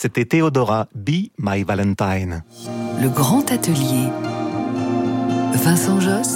C'était Théodora, Be My Valentine. Le grand atelier. Vincent Josse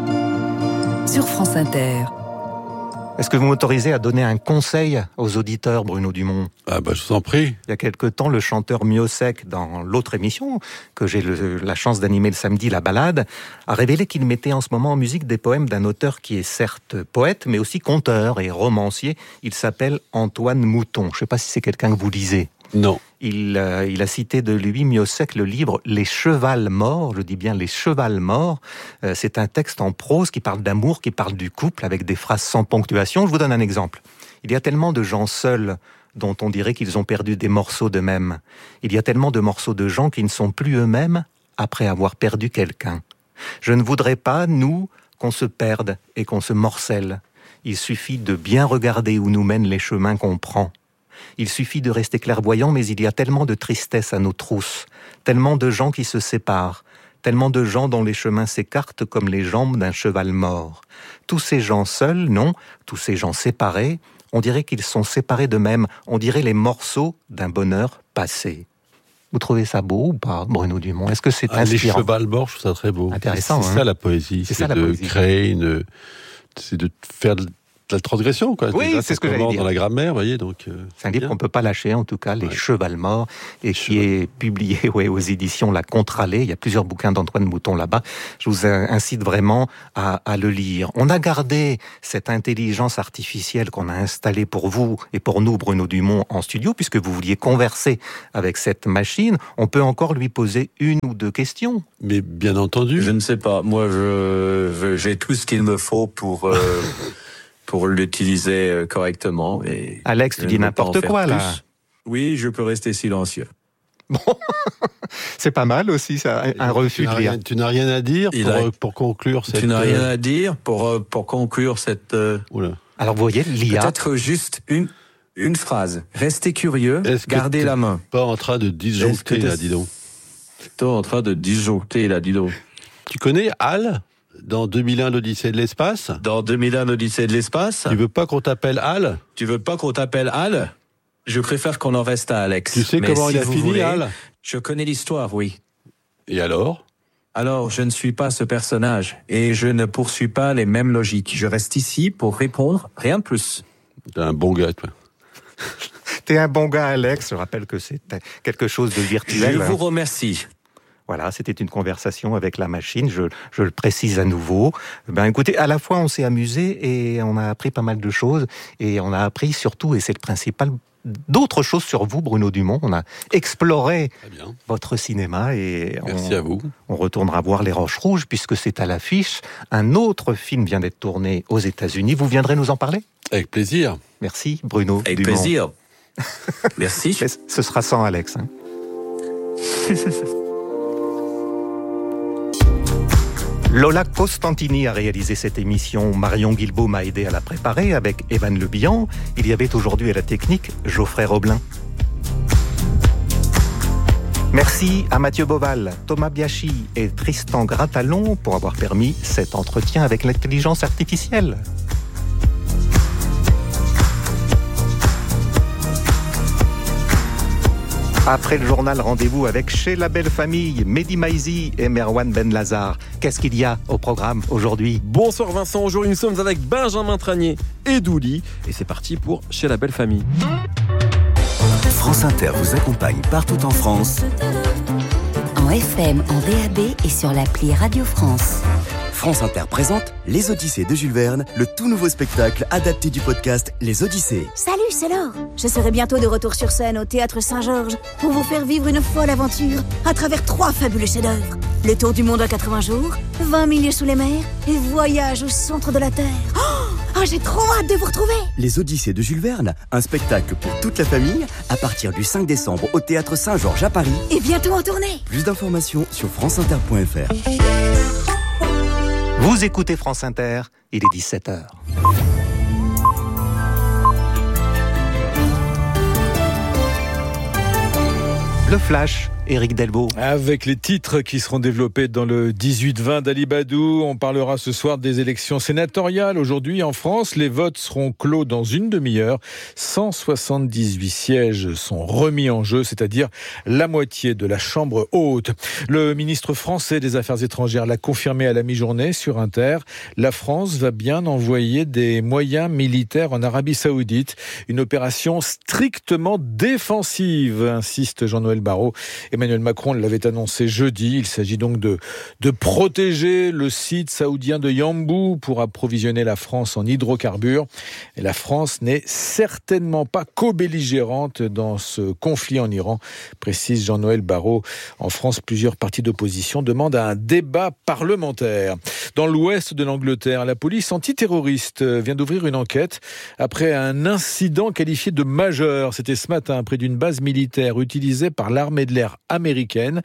sur France Inter. Est-ce que vous m'autorisez à donner un conseil aux auditeurs, Bruno Dumont ? Ah bah je vous en prie. Il y a quelque temps, le chanteur Miossec, dans l'autre émission que j'ai la chance d'animer le samedi, La Balade, a révélé qu'il mettait en ce moment en musique des poèmes d'un auteur qui est certes poète, mais aussi conteur et romancier. Il s'appelle Antoine Mouton. Je ne sais pas si c'est quelqu'un que vous lisez. Non. Il a cité de lui, Miossec, le livre « Les chevals morts », je dis bien « Les chevals morts ». C'est un texte en prose qui parle d'amour, qui parle du couple, avec des phrases sans ponctuation. Je vous donne un exemple. Il y a tellement de gens seuls dont on dirait qu'ils ont perdu des morceaux d'eux-mêmes. Il y a tellement de morceaux de gens qui ne sont plus eux-mêmes après avoir perdu quelqu'un. Je ne voudrais pas, nous, qu'on se perde et qu'on se morcelle. Il suffit de bien regarder où nous mènent les chemins qu'on prend. Il suffit de rester clairvoyant, mais il y a tellement de tristesse à nos trousses, tellement de gens qui se séparent, tellement de gens dont les chemins s'écartent comme les jambes d'un cheval mort. Tous ces gens seuls, non, tous ces gens séparés, on dirait qu'ils sont séparés d'eux-mêmes, on dirait les morceaux d'un bonheur passé. Vous trouvez ça beau ou pas, Bruno Dumont ? Est-ce que c'est inspirant ? Les chevals morts, je trouve ça très beau. Intéressant, c'est ça la poésie, c'est de créer c'est de faire de la transgression, quoi. Oui, c'est ce que j'allais dire. Dans la grammaire, vous voyez, donc. C'est un livre qu'on ne peut pas lâcher, en tout cas, Les Chevals morts, et qui est publié aux éditions La Contrallée. Il y a plusieurs bouquins d'Antoine Mouton là-bas. Je vous incite vraiment à le lire. On a gardé cette intelligence artificielle qu'on a installée pour vous et pour nous, Bruno Dumont, en studio, puisque vous vouliez converser avec cette machine. On peut encore lui poser une ou deux questions. Mais bien entendu. Je ne sais pas. Moi, j'ai tout ce qu'il me faut pour l'utiliser correctement. Et Alex, tu dis n'importe quoi, là. Oui, je peux rester silencieux. Bon, c'est pas mal aussi, ça, un refus de rire. Tu n'as rien à dire pour conclure cette... Tu n'as rien à dire pour conclure cette... Alors, vous voyez, l'IA... Peut-être juste une phrase. Restez curieux, gardez la main. Pas en train de disjoncter, là, dis donc. T'es en train de disjoncter, là, dis donc. Tu connais Hal ? Dans 2001, l'Odyssée de l'espace. Dans 2001, l'Odyssée de l'espace. Tu veux pas qu'on t'appelle Hal ? Tu veux pas qu'on t'appelle Hal ? Je préfère qu'on en reste à Alex. Tu sais comment il a fini, Hal ? Je connais l'histoire, oui. Et alors ? Alors, je ne suis pas ce personnage et je ne poursuis pas les mêmes logiques. Je reste ici pour répondre, rien de plus. T'es un bon gars, toi. T'es un bon gars, Alex. Je rappelle que c'est quelque chose de virtuel. Je vous remercie. Voilà, c'était une conversation avec la machine, je le précise à nouveau. Ben écoutez, à la fois on s'est amusé et on a appris pas mal de choses, et on a appris surtout, et c'est le principal, d'autres choses sur vous, Bruno Dumont. On a exploré votre cinéma et merci à vous. On retournera voir Les Roches Rouges puisque c'est à l'affiche. Un autre film vient d'être tourné aux États-Unis. Vous viendrez nous en parler ? Avec plaisir. Merci, Bruno Avec Dumont. plaisir. Merci. Ce sera sans Alex. Hein. Lola Costantini a réalisé cette émission. Marion Guilbault m'a aidé à la préparer avec Evan Le Bihan. Il y avait aujourd'hui à la technique Geoffrey Roblin. Merci à Mathieu Boval, Thomas Biachi et Tristan Gratalon pour avoir permis cet entretien avec l'intelligence artificielle. Après le journal, rendez-vous avec Chez la Belle Famille, Mehdi Maizi et Merwan Benlazar. Qu'est-ce qu'il y a au programme aujourd'hui ? Bonsoir Vincent, aujourd'hui nous sommes avec Benjamin Tranier et Douli. Et c'est parti pour Chez la Belle Famille. France Inter vous accompagne partout en France. En FM, en DAB et sur l'appli Radio France. France Inter présente Les Odyssées de Jules Verne, le tout nouveau spectacle adapté du podcast Les Odyssées. Salut, c'est Laure. Je serai bientôt de retour sur scène au Théâtre Saint-Georges pour vous faire vivre une folle aventure à travers 3 fabuleux chefs-d'œuvre. Le tour du monde en 80 jours, 20 milieux sous les mers et voyage au centre de la Terre. Oh, j'ai trop hâte de vous retrouver. Les Odyssées de Jules Verne, un spectacle pour toute la famille à partir du 5 décembre au Théâtre Saint-Georges à Paris. Et bientôt en tournée. Plus d'informations sur franceinter.fr. Vous écoutez France Inter, il est 17h. Le Flash Éric Delvaux. Avec les titres qui seront développés dans le 18-20 d'Ali Badou, on parlera ce soir des élections sénatoriales. Aujourd'hui, en France, les votes seront clos dans une demi-heure. 178 sièges sont remis en jeu, c'est-à-dire la moitié de la Chambre haute. Le ministre français des Affaires étrangères l'a confirmé à la mi-journée sur Inter. La France va bien envoyer des moyens militaires en Arabie Saoudite. Une opération strictement défensive, insiste Jean-Noël Barrot. Emmanuel Macron l'avait annoncé jeudi. Il s'agit donc de protéger le site saoudien de Yanbu pour approvisionner la France en hydrocarbures. Et la France n'est certainement pas co-belligérante dans ce conflit en Iran, précise Jean-Noël Barrot. En France, plusieurs partis d'opposition demandent un débat parlementaire. Dans l'ouest de l'Angleterre, la police antiterroriste vient d'ouvrir une enquête après un incident qualifié de majeur. C'était ce matin près d'une base militaire utilisée par l'armée de l'air américaine.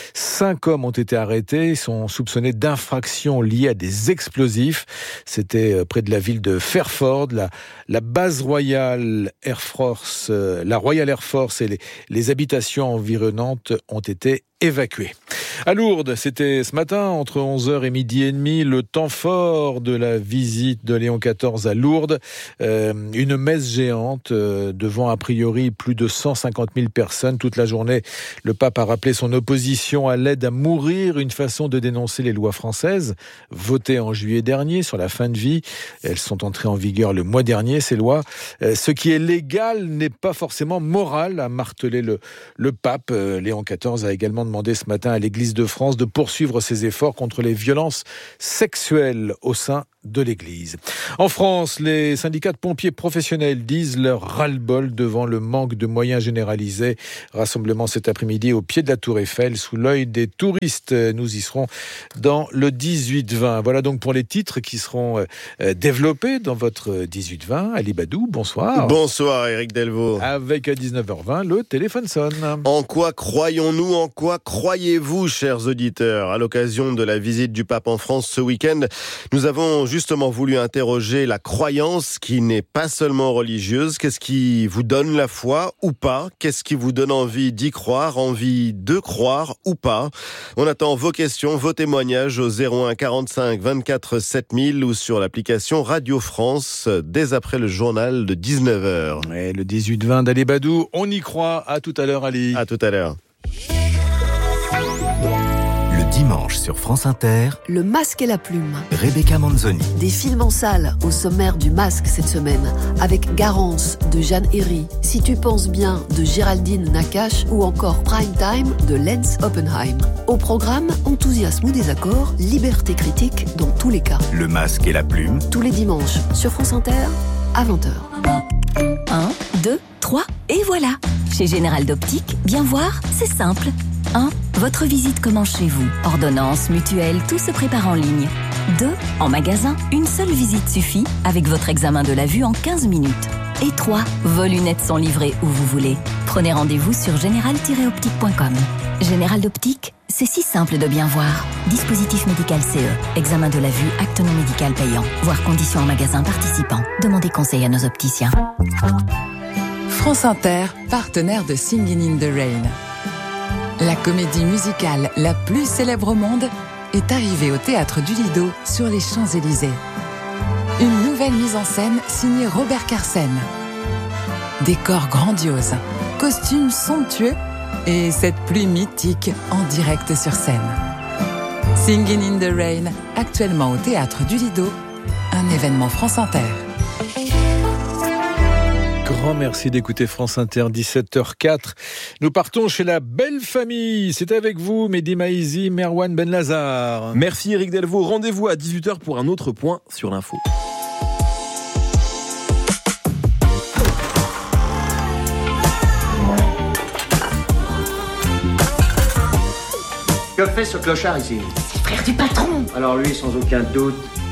5 hommes ont été arrêtés. Ils sont soupçonnés d'infractions liées à des explosifs. C'était près de la ville de Fairford. La base Royal Air Force, la Royal Air Force et les habitations environnantes ont été évacués. À Lourdes, c'était ce matin, entre 11h et midi et demi, le temps fort de la visite de Léon XIV à Lourdes. Une messe géante devant a priori plus de 150 000 personnes. Toute la journée, le pape a rappelé son opposition à l'aide à mourir, une façon de dénoncer les lois françaises votées en juillet dernier sur la fin de vie. Elles sont entrées en vigueur le mois dernier, ces lois. Ce qui est légal n'est pas forcément moral, a martelé le pape. Léon XIV a également demandé ce matin à l'Église de France de poursuivre ses efforts contre les violences sexuelles au sein de l'Église. En France, les syndicats de pompiers professionnels disent leur ras-le-bol devant le manque de moyens généralisés. Rassemblement cet après-midi au pied de la Tour Eiffel, sous l'œil des touristes. Nous y serons dans le 18-20. Voilà donc pour les titres qui seront développés dans votre 18-20. Ali Badou, bonsoir. Bonsoir Éric Delvaux. Avec à 19h20, le téléphone sonne. En quoi croyons-nous, en quoi croyez-vous, chers auditeurs? À l'occasion de la visite du pape en France ce week-end, nous avons justement voulu interroger la croyance qui n'est pas seulement religieuse. Qu'est-ce qui vous donne la foi ou pas? Qu'est-ce qui vous donne envie d'y croire, envie de croire ou pas? On attend vos questions, vos témoignages au 01 45 24 7000 ou sur l'application Radio France dès après le journal de 19h. Et le 18-20 d'Ali Badou, on y croit. À tout à l'heure, Ali. À tout à l'heure. Dimanche sur France Inter, Le Masque et la Plume. Rebecca Manzoni. Des films en salle au sommaire du Masque cette semaine, avec Garance de Jeanne Herry, Si tu penses bien de Géraldine Nakache ou encore Prime Time de Lens Oppenheim. Au programme, enthousiasme ou désaccord, liberté critique dans tous les cas. Le Masque et la Plume. Tous les dimanches sur France Inter à 20h. 1, 2, 3, et voilà. Chez Général d'Optique, bien voir, c'est simple. 1. Votre visite commence chez vous. Ordonnance, mutuelle, tout se prépare en ligne. 2. En magasin, une seule visite suffit avec votre examen de la vue en 15 minutes. Et 3. Vos lunettes sont livrées où vous voulez. Prenez rendez-vous sur général-optique.com. Général d'Optique, c'est si simple de bien voir. Dispositif médical CE. Examen de la vue, acte non médical payant. Voir conditions en magasin participant. Demandez conseil à nos opticiens. France Inter, partenaire de Singing in the Rain. La comédie musicale la plus célèbre au monde est arrivée au Théâtre du Lido sur les Champs-Élysées. Une nouvelle mise en scène signée Robert Carsen. Décor grandiose, costumes somptueux et cette pluie mythique en direct sur scène. Singing in the Rain, actuellement au Théâtre du Lido, un événement France Inter. Grand merci d'écouter France Inter, 17h04. Nous partons chez la belle famille. C'est avec vous, Mehdi Maizi, Merwan Benlazar. Merci Éric Delvaux. Rendez-vous à 18h pour un autre point sur l'info. Que fait ce clochard ici? C'est le frère du patron. Alors lui, sans aucun doute,